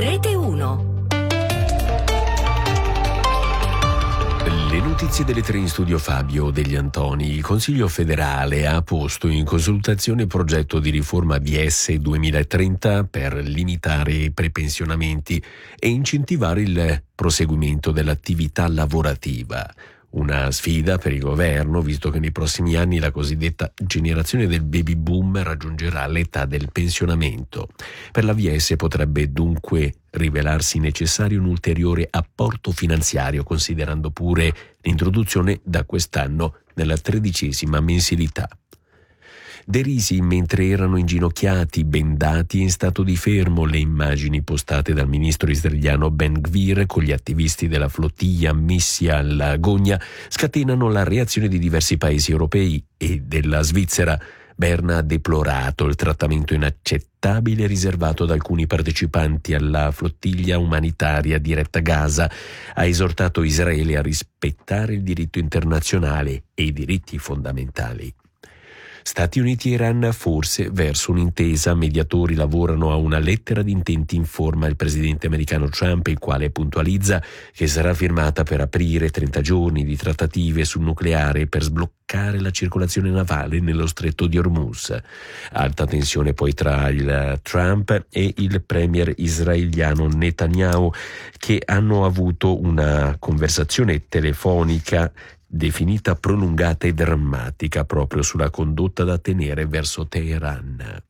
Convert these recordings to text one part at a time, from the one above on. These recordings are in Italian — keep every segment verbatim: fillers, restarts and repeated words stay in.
Rete uno. Le notizie delle tre in studio Fabio Degli Antoni. Il Consiglio federale ha posto in consultazione il progetto di riforma V S duemilatrenta per limitare i prepensionamenti e incentivare il proseguimento dell'attività lavorativa. Una sfida per il governo, visto che nei prossimi anni la cosiddetta generazione del baby boom raggiungerà l'età del pensionamento. Per la V S potrebbe dunque rivelarsi necessario un ulteriore apporto finanziario, considerando pure l'introduzione da quest'anno della tredicesima mensilità. Derisi mentre erano inginocchiati, bendati e in stato di fermo, le immagini postate dal ministro israeliano Ben Gvir con gli attivisti della flottiglia messi alla gogna scatenano la reazione di diversi paesi europei e della Svizzera. Berna ha deplorato il trattamento inaccettabile riservato da alcuni partecipanti alla flottiglia umanitaria diretta a Gaza, ha esortato Israele a rispettare il diritto internazionale e i diritti fondamentali. Stati Uniti e Iran forse verso un'intesa. Mediatori lavorano a una lettera di intenti, informa il presidente americano Trump, il quale puntualizza che sarà firmata per aprire trenta giorni di trattative sul nucleare per sbloccare la circolazione navale nello stretto di Hormuz. Alta tensione poi tra il Trump e il premier israeliano Netanyahu, che hanno avuto una conversazione telefonica definita prolungata e drammatica proprio sulla condotta da tenere verso Teheran.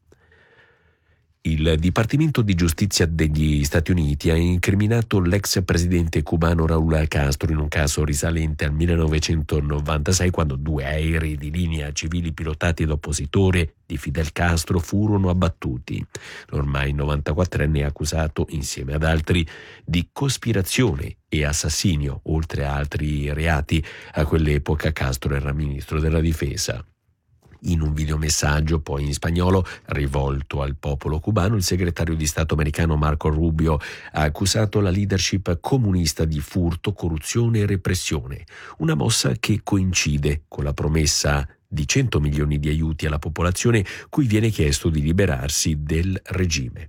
Il Dipartimento di Giustizia degli Stati Uniti ha incriminato l'ex presidente cubano Raúl Castro in un caso risalente al millenovecentonovantasei, quando due aerei di linea civili pilotati da oppositore di Fidel Castro furono abbattuti. L'ormai novantaquattrenne è accusato, insieme ad altri, di cospirazione e assassinio, oltre a altri reati. A quell'epoca Castro era ministro della difesa. In un videomessaggio, poi in spagnolo, rivolto al popolo cubano, il segretario di Stato americano Marco Rubio ha accusato la leadership comunista di furto, corruzione e repressione, una mossa che coincide con la promessa di cento milioni di aiuti alla popolazione cui viene chiesto di liberarsi del regime.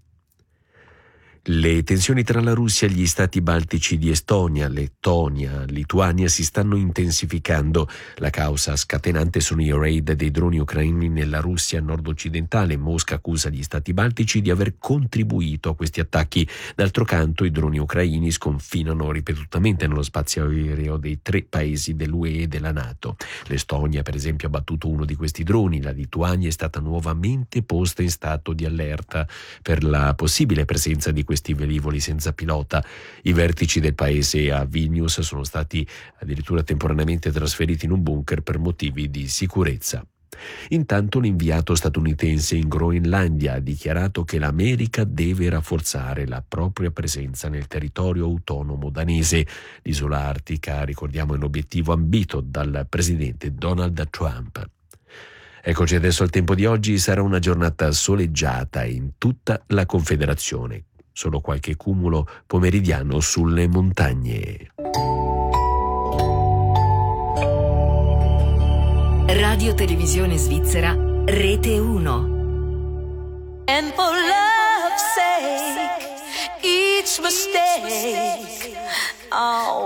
Le tensioni tra la Russia e gli stati baltici di Estonia, Lettonia, Lituania si stanno intensificando. La causa scatenante sono i raid dei droni ucraini nella Russia nord-occidentale. Mosca accusa gli stati baltici di aver contribuito a questi attacchi. D'altro canto, i droni ucraini sconfinano ripetutamente nello spazio aereo dei tre paesi dell'U E e della NATO. L'Estonia, per esempio, ha battuto uno di questi droni. La Lituania è stata nuovamente posta in stato di allerta per la possibile presenza di questi velivoli senza pilota. I vertici del paese a Vilnius sono stati addirittura temporaneamente trasferiti in un bunker per motivi di sicurezza. Intanto l'inviato statunitense in Groenlandia ha dichiarato che l'America deve rafforzare la propria presenza nel territorio autonomo danese. L'isola artica, ricordiamo, è un obiettivo ambito dal presidente Donald Trump. Eccoci adesso al tempo di oggi. Sarà una giornata soleggiata in tutta la Confederazione. Solo qualche cumulo pomeridiano sulle montagne. Radio Televisione Svizzera, Rete uno. And for love's sake, each mistake, oh.